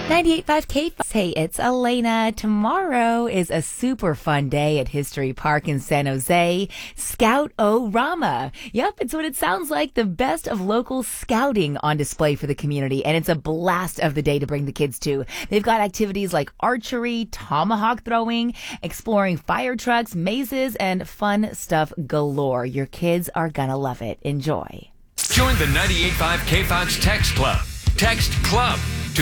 98.5 K. Hey, it's Elena. Tomorrow is a super fun day at History Park in San Jose. Scout-O-Rama. Yep, it's what it sounds like. The best of local scouting on display for the community. And it's a blast of the day to bring the kids to. They've got activities like archery, tomahawk throwing, exploring fire trucks, mazes, and fun stuff galore. Your kids are gonna love it. Enjoy. Join the 98.5 KFOX Text Club. Text CLUB to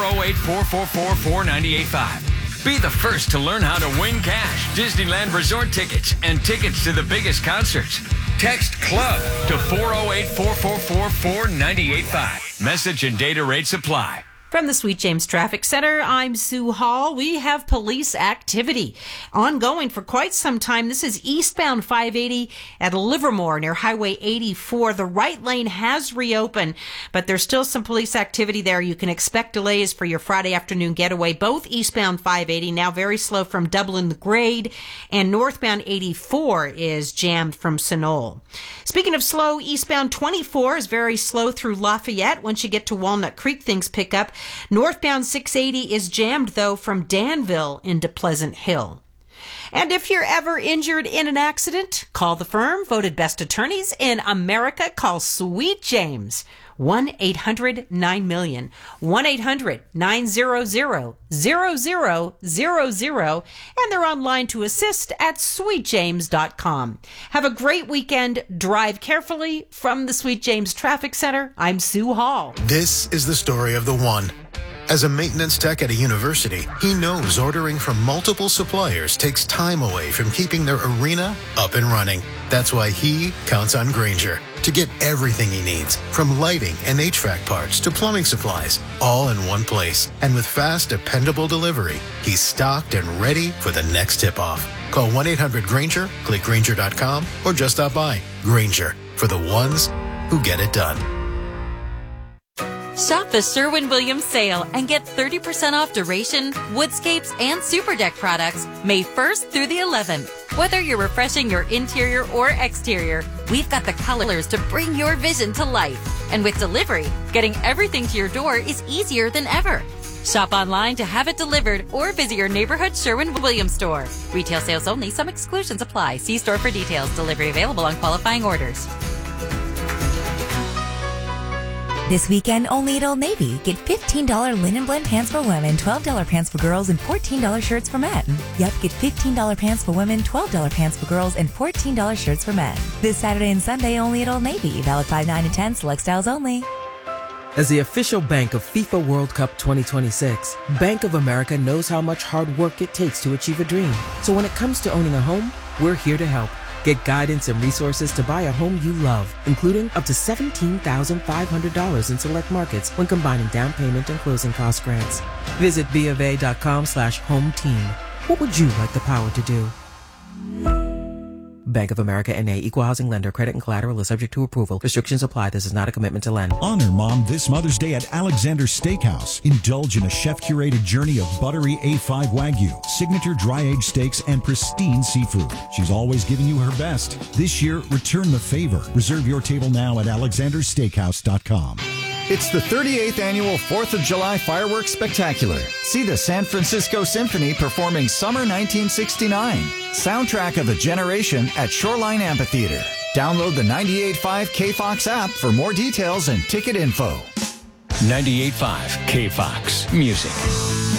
408-444-4985. Be the first to learn how to win cash, Disneyland Resort tickets, and tickets to the biggest concerts. Text CLUB to 408-444-4985. Message and data rates apply. From the Sweet James Traffic Center, I'm Sue Hall. We have police activity ongoing for quite some time. This is eastbound 580 at Livermore near Highway 84. The right lane has reopened, but there's still some police activity there. You can expect delays for your Friday afternoon getaway. Both eastbound 580 now very slow from Dublin Grade, and northbound 84 is jammed from Sunol. Speaking of slow, eastbound 24 is very slow through Lafayette. Once you get to Walnut Creek, things pick up. Northbound 680 is jammed, though, from Danville into Pleasant Hill. And if you're ever injured in an accident, call the firm voted best attorneys in America. Call Sweet James. 1-800-9-MILLION. 1-800-900-0000. And they're online to assist at sweetjames.com. Have a great weekend. Drive carefully. From the Sweet James Traffic Center, I'm Sue Hall. This is the story of the one. As a maintenance tech at a university, he knows ordering from multiple suppliers takes time away from keeping their arena up and running. That's why he counts on Grainger to get everything he needs, from lighting and HVAC parts to plumbing supplies, all in one place. And with fast, dependable delivery, he's stocked and ready for the next tip-off. Call 1-800-GRAINGER, click Grainger.com, or just stop by. Grainger, for the ones who get it done. Shop the Sherwin-Williams sale and get 30% off Duration, Woodscapes, and Super Deck products May 1st through the 11th. Whether you're refreshing your interior or exterior, we've got the colors to bring your vision to life. And with delivery, getting everything to your door is easier than ever. Shop online to have it delivered or visit your neighborhood Sherwin-Williams store. Retail sales only. Some exclusions apply. See store for details. Delivery available on qualifying orders. This weekend, only at Old Navy. Get $15 linen blend pants for women, $12 pants for girls, and $14 shirts for men. Yep, get $15 pants for women, $12 pants for girls, and $14 shirts for men. This Saturday and Sunday, only at Old Navy. Valid 5/9/10, select styles only. As the official bank of FIFA World Cup 2026, Bank of America knows how much hard work it takes to achieve a dream. So when it comes to owning a home, we're here to help. Get guidance and resources to buy a home you love, including up to $17,500 in select markets when combining down payment and closing cost grants. Visit BofA.com/home team. What would you like the power to do? Bank of America N.A. Equal Housing Lender. Credit and collateral is subject to approval. Restrictions apply. This is not a commitment to lend. Honor Mom this Mother's Day at Alexander Steakhouse. Indulge in a chef-curated journey of buttery A5 Wagyu, signature dry-aged steaks, and pristine seafood. She's always giving you her best. This year, return the favor. Reserve your table now at alexandersteakhouse.com. It's the 38th annual 4th of July Fireworks Spectacular. See the San Francisco Symphony performing Summer 1969, soundtrack of a generation at Shoreline Amphitheater. Download the 98.5 KFOX app for more details and ticket info. 98.5 KFOX Music.